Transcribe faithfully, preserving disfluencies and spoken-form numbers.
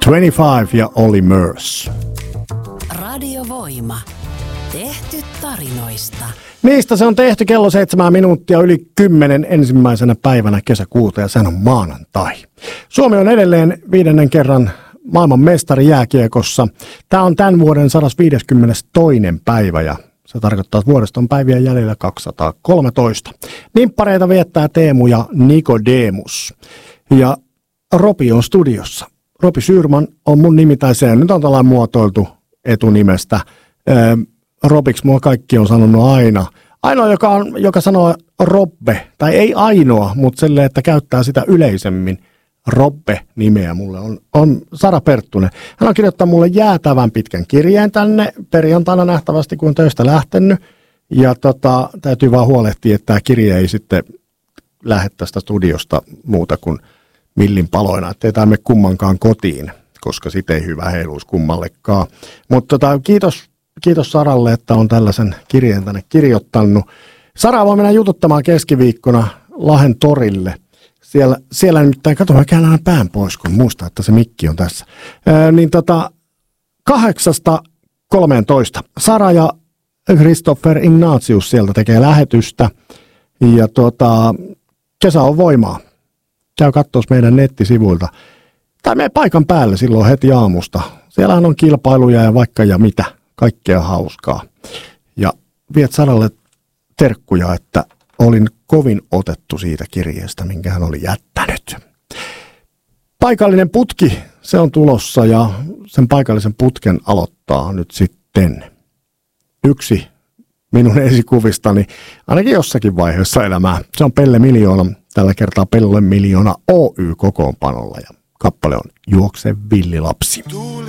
kaksikymmentäviisi ja Olly Murs. Radiovoima. Tehty tarinoista. Niistä se on tehty kello seitsemän minuuttia yli kymmenen ensimmäisenä päivänä kesäkuuta ja sehän on maanantai. Suomi on edelleen viidennen kerran maailman mestari jääkiekossa. Tämä on tämän vuoden sata viisikymmentäkaksi päivä ja se tarkoittaa, että vuodesta on päiviä jäljellä kaksisataakolmetoista. Nimppareita viettää Teemu ja Nikodemus. Ja Ropi on studiossa. Ropi Syrman on mun nimi, tai se nyt on tällainen muotoiltu etunimestä. Öö, Robiksi mua kaikki on sanonut aina. Ainoa, joka, on, joka sanoo Robbe, tai ei ainoa, mutta silleen, että käyttää sitä yleisemmin. Robbe-nimeä mulle on, on Sara Perttunen. Hän on kirjoittanut mulle jäätävän pitkän kirjeen tänne perjantaina nähtävästi, kun on töistä lähtenyt. Ja tota, täytyy vaan huolehtia, että tämä kirje ei sitten lähde tästä studiosta muuta kuin millin paloina, ettei tämä mene kummankaan kotiin, koska sit ei hyvä heiluisi kummallekaan. Mutta tota, kiitos, kiitos Saralle, että on tällaisen kirjeen tänne kirjoittanut. Sara voi mennä jututtamaan keskiviikkona Lahden torille. Siellä, siellä nimittäin, kato, mä käännän pään pois, kun muistaa, että se mikki on tässä. Öö, niin tota, kahdeksasta kolmeentoista. Sara ja Christopher Ignatius sieltä tekee lähetystä. Ja tota, kesä on voimaa. Käy katsoa meidän nettisivuilta. Tai mene paikan päälle silloin heti aamusta. Siellähän on kilpailuja ja vaikka ja mitä. Kaikkea hauskaa. Ja viet Saralle terkkuja, että olin kovin otettu siitä kirjeestä, minkä hän oli jättänyt. Paikallinen putki, se on tulossa ja sen paikallisen putken aloittaa nyt sitten yksi minun esikuvistani, ainakin jossakin vaiheessa elämää. Se on Pelle Miljoona, tällä kertaa Pelle Miljoona Oy kokoonpanolla ja kappale on Juokse villilapsi.